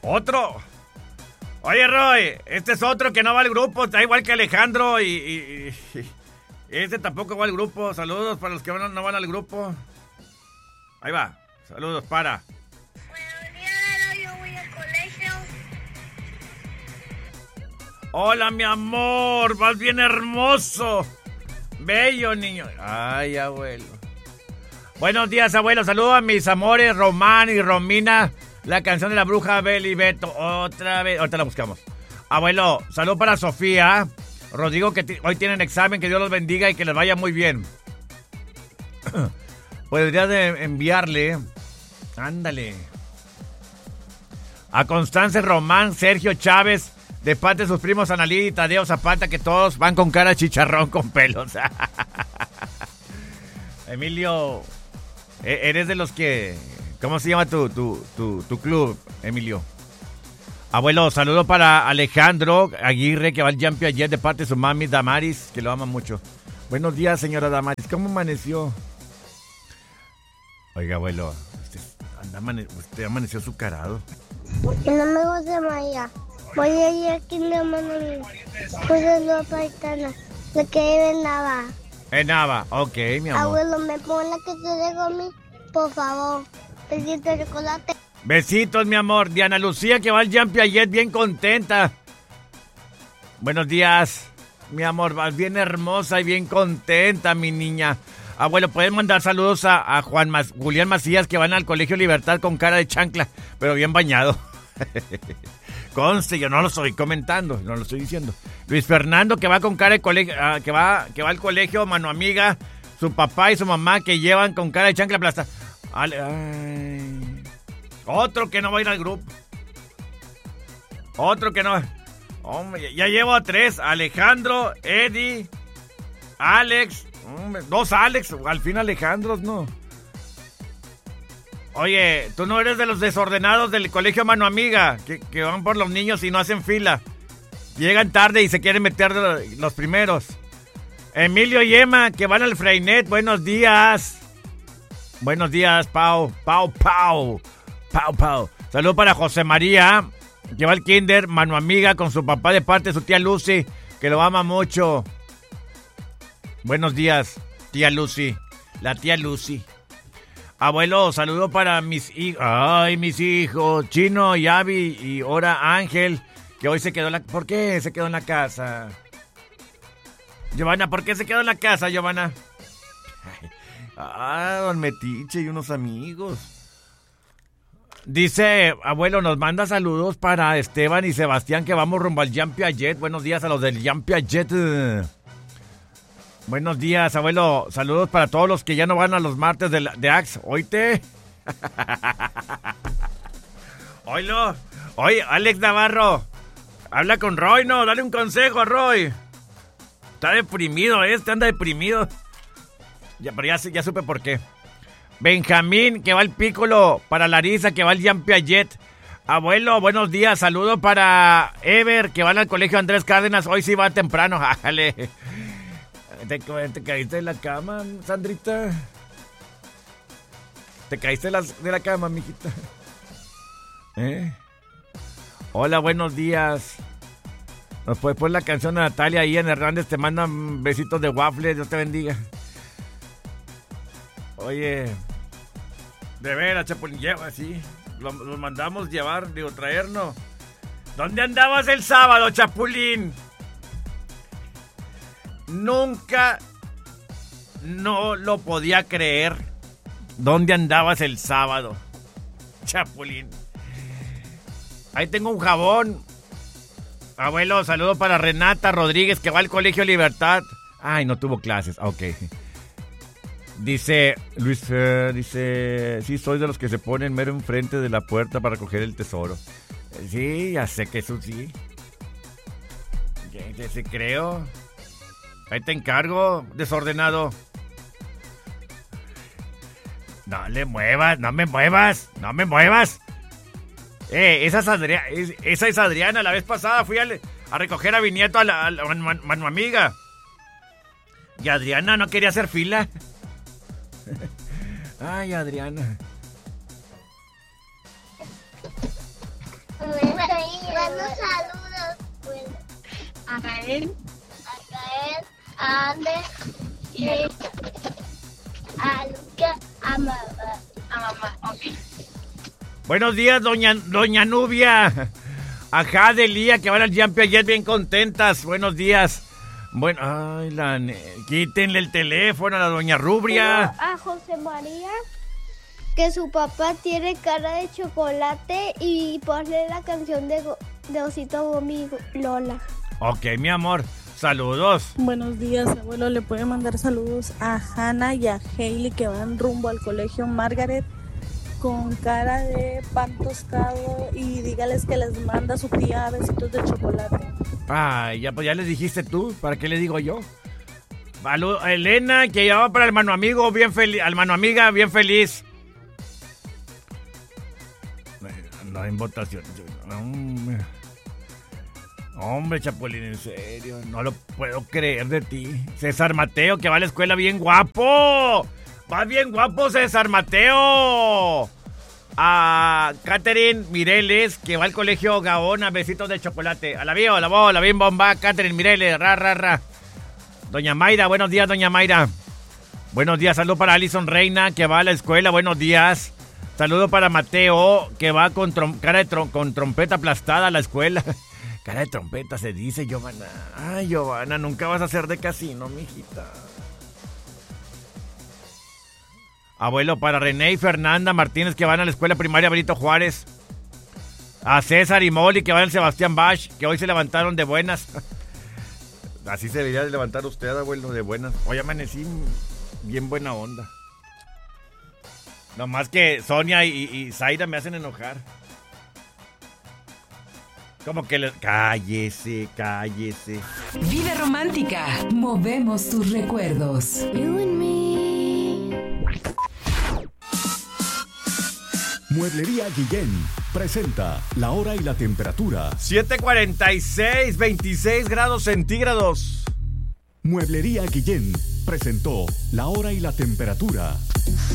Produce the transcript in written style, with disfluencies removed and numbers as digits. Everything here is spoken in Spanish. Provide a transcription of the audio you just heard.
¿Otro? Oye, Roy, este es otro que no va al grupo, está igual que Alejandro y este tampoco va al grupo. Saludos para los que no van al grupo. Ahí va, saludos para... Buenos días, yo voy al colegio. Hola, mi amor, vas bien hermoso. Bello, niño. Ay, abuelo. Buenos días, abuelo. Saludos a mis amores, Román y Romina. La canción de la bruja Beli Beto. Otra vez. Ahorita la buscamos. Abuelo, saludos para Sofía. Rodrigo, que hoy tienen examen. Que Dios los bendiga y que les vaya muy bien. Podrías enviarle. Ándale. A Constance Román, Sergio Chávez. De parte de sus primos Analí y Tadeo Zapata, que todos van con cara de chicharrón con pelos. Emilio, eres de los que... ¿Cómo se llama tu club, Emilio? Abuelo, saludo para Alejandro Aguirre, que va al Jumpy ayer de parte de su mami Damaris, que lo ama mucho. Buenos días, señora Damaris. ¿Cómo amaneció? Oiga, abuelo, usted amaneció azucarado. Porque no me gusta María. Voy a ir aquí en la mano pues la paisana, la que vive en Nava. En Nava, ok, mi amor. Abuelo, ¿me pone la que te dejo a mí? Por favor, besito de chocolate. Besitos, mi amor. Diana Lucía, que va al Jumpy ayer bien contenta. Buenos días, mi amor. Vas bien hermosa y bien contenta, mi niña. Abuelo, pueden mandar saludos a Julián Macías, que van al Colegio Libertad con cara de chancla, pero bien bañado. Conste, yo no lo estoy comentando, no lo estoy diciendo. Luis Fernando, que va con cara de colegio, que va al colegio, mano amiga, su papá y su mamá que llevan con cara de chancla plasta. Ay. Otro que no va a ir al grupo. Otro que no. Hombre, ya llevo a 3. Alejandro, Eddie, Alex. Hombre, 2 Alex, al fin Alejandros, ¿no? Oye, tú no eres de los desordenados del colegio Mano Amiga, que van por los niños y no hacen fila. Llegan tarde y se quieren meter los primeros. Emilio y Emma, que van al Freinet, buenos días. Buenos días, Pau. Pau. Saludos para José María, que va al kinder, Mano Amiga, con su papá de parte de su tía Lucy, que lo ama mucho. Buenos días, tía Lucy. La tía Lucy. Abuelo, saludo para mis hijos. Ay, mis hijos. Chino y Abby y ahora Ángel, que hoy se quedó en la... ¿Por qué se quedó en la casa? Giovanna, ¿por qué se quedó en la casa, Giovanna? Don Metiche y unos amigos. Dice, abuelo, nos manda saludos para Esteban y Sebastián, que vamos rumbo al Jean Piaget. Buenos días a los del Jean Piaget. Buenos días, abuelo. Saludos para todos los que ya no van a los martes de Axe. ¿Oíste? Oílo. Oye, Alex Navarro. Habla con Roy, ¿no? Dale un consejo a Roy. Está deprimido, anda deprimido. Ya, pero ya supe por qué. Benjamín, que va al Piccolo. Para Larisa, que va al Jean Piaget. Abuelo, buenos días. Saludo para Ever, que va al colegio Andrés Cárdenas. Hoy sí va temprano. Jale. ¿Te caíste de la cama, Sandrita? ¿Te caíste de la cama, mijita? Hola, buenos días. Nos puedes poner la canción de Natalia. Ian Hernández te mandan besitos de waffle. Dios te bendiga. Oye, de veras, Chapulín, lleva así. Los mandamos llevar, traernos. ¿Dónde andabas el sábado, Chapulín? Nunca no lo podía creer. ¿Dónde andabas el sábado, Chapulín? Ahí tengo un jabón. Abuelo, saludo para Renata Rodríguez, que va al Colegio Libertad. Ay, no tuvo clases. Ok. Dice Luis, sí, soy de los que se ponen mero enfrente de la puerta para coger el tesoro. Sí, ya sé que eso sí. Ya se creo. Ahí te encargo, desordenado. No me muevas. Esa es Adriana. La vez pasada fui a recoger a mi nieto a la mano amiga. Y Adriana no quería hacer fila. Ay, Adriana. Buenos saludos. A Gael, A Ander, a Luca, a mamá. a mamá, ok. Buenos días, doña Nubia. A Jade, Lía, que van al Jam Piaget bien contentas. Buenos días. Bueno, ay, quítenle el teléfono a la doña Rubria. A José María, que su papá tiene cara de chocolate y ponle la canción de Osito Gomi Lola. Ok, mi amor. Saludos. Buenos días, abuelo. Le puede mandar saludos a Hannah y a Hailey que van rumbo al colegio Margaret con cara de pan tostado y dígales que les manda su tía besitos de chocolate. Ay, ya, pues ya les dijiste tú. ¿Para qué le digo yo? Elena, que ya va para el mano amigo bien feliz. Al mano amiga bien feliz. No en votación. Hombre, Chapulín, en serio, no lo puedo creer de ti. César Mateo, que va a la escuela bien guapo. Va bien guapo, César Mateo. A Catherine Mireles, que va al colegio Gaona, besitos de chocolate. A la bien bomba, Catherine Mireles, ra. Doña Mayra, buenos días, doña Mayra. Buenos días, saludo para Alison Reina, que va a la escuela, buenos días. Saludo para Mateo, que va con con trompeta aplastada a la escuela. Cara de trompeta se dice, Giovanna. Ay, Giovanna, nunca vas a ser de casino, mijita. Abuelo, para René y Fernanda Martínez, que van a la escuela primaria Benito Juárez. A César y Molly, que van al Sebastián Bach, que hoy se levantaron de buenas. Así se debería de levantar usted, abuelo, de buenas. Hoy amanecí bien buena onda. Nomás que Sonia y Zaira me hacen enojar. Como que cállese. Vida romántica. Movemos tus recuerdos. You and me. Mueblería Guillén presenta la hora y la temperatura. 7:46, 26 grados centígrados. Mueblería Guillén presentó la hora y la temperatura.